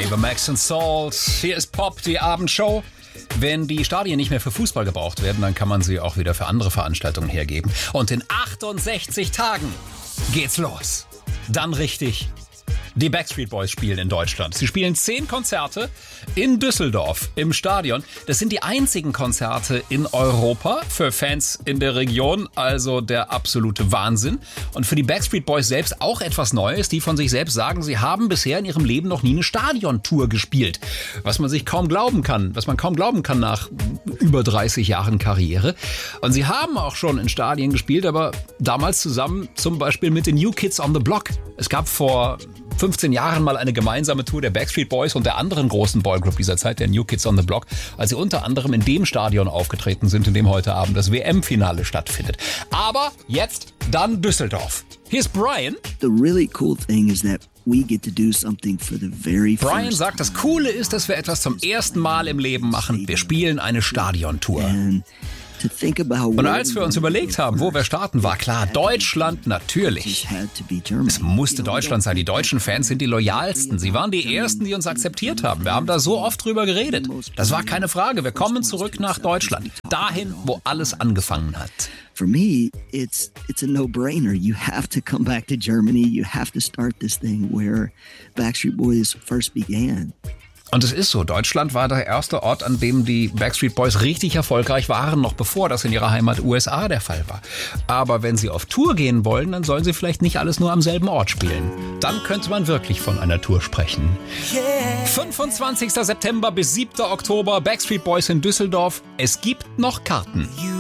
Ava Max and Salt. Hier ist Pop, die Abendshow. Wenn die Stadien nicht mehr für Fußball gebraucht werden, dann kann man sie auch wieder für andere Veranstaltungen hergeben. Und in 68 Tagen geht's los. Dann richtig. Die Backstreet Boys spielen in Deutschland. Sie spielen 10 Konzerte in Düsseldorf im Stadion. Das sind die einzigen Konzerte in Europa für Fans in der Region. Also der absolute Wahnsinn. Und für die Backstreet Boys selbst auch etwas Neues. Die von sich selbst sagen, sie haben bisher in ihrem Leben noch nie eine Stadiontour gespielt. Was man kaum glauben kann nach über 30 Jahren Karriere. Und sie haben auch schon in Stadien gespielt, aber damals zusammen zum Beispiel mit den New Kids on the Block. Es gab vor 15 Jahren mal eine gemeinsame Tour der Backstreet Boys und der anderen großen Boygroup dieser Zeit, der New Kids on the Block, als sie unter anderem in dem Stadion aufgetreten sind, in dem heute Abend das WM-Finale stattfindet. Aber jetzt dann Düsseldorf. Hier ist Brian. The really cool thing is that we get to do something for the very first Brian sagt, das Coole ist, dass wir etwas zum ersten Mal im Leben machen. Wir spielen eine Stadiontour. Und als wir uns überlegt haben, wo wir starten, war klar, Deutschland natürlich. Es musste Deutschland sein. Die deutschen Fans sind die loyalsten. Sie waren die Ersten, die uns akzeptiert haben. Wir haben da so oft drüber geredet. Das war keine Frage. Wir kommen zurück nach Deutschland. Dahin, wo alles angefangen hat. For me, it's a no-brainer. You have to come back to Germany. You have to start this thing where Backstreet Boys first began. Und es ist so, Deutschland war der erste Ort, an dem die Backstreet Boys richtig erfolgreich waren, noch bevor das in ihrer Heimat USA der Fall war. Aber wenn sie auf Tour gehen wollen, dann sollen sie vielleicht nicht alles nur am selben Ort spielen. Dann könnte man wirklich von einer Tour sprechen. 25. September bis 7. Oktober, Backstreet Boys in Düsseldorf. Es gibt noch Karten.